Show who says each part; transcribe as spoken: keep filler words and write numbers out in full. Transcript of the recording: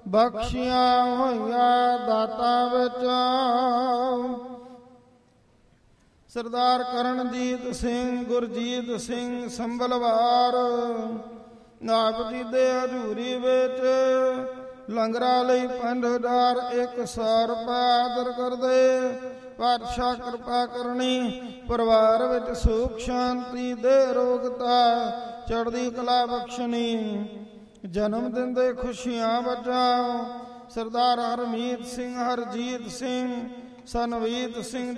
Speaker 1: ਬਖਸ਼ੀਆਂ ਹੋਈਆਂ ਦਾਤਾਂ ਵਿੱਚ। ਸਰਦਾਰ ਕਰਨਜੀਤ ਸਿੰਘ ਗੁਰਜੀਤ ਸਿੰਘ ਸੰਭਲਵਾਰ ਆਪ ਜੀ ਦੇ ਹਜ਼ੂਰੀ ਵਿੱਚ ਲੰਗਰਾਂ ਲਈ ਪੰਜ ਹਜ਼ਾਰ ਇੱਕ ਸੌ ਰੁਪਏ ਆਦਰ ਕਰਦੇ। ਪਾਤਸ਼ਾਹ ਕਿਰਪਾ ਕਰਨੀ, ਪਰਿਵਾਰ ਵਿੱਚ ਸੁਖ ਸ਼ਾਂਤੀ ਦੇ ਰੋਗਤਾ ਚੜ੍ਹਦੀ ਕਲਾ ਬਖਸ਼ਣੀ। ਜਨਮ ਦਿਨ ਦੇ ਖੁਸ਼ੀਆਂ ਵਜਾਓ। ਸਰਦਾਰ ਹਰਮੀਤ ਸਿੰਘ ਹਰਜੀਤ ਸਿੰਘ ਸਨਵੀਤ ਸਿੰਘ